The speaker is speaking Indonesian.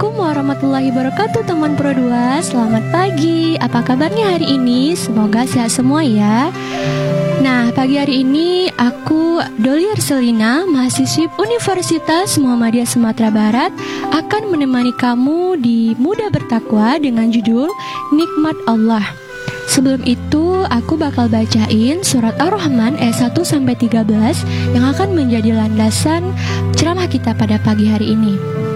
Assalamualaikum warahmatullahi wabarakatuh teman Pro 2. Selamat pagi. Apa kabarnya hari ini? Semoga sehat semua ya. Nah, pagi hari ini aku Doli Arselina, mahasiswi Universitas Muhammadiyah Sumatera Barat, akan menemani kamu di Muda Bertakwa dengan judul Nikmat Allah. Sebelum itu, aku bakal bacain surat Ar-Rahman ayat 1-13 yang akan menjadi landasan ceramah kita pada pagi hari ini.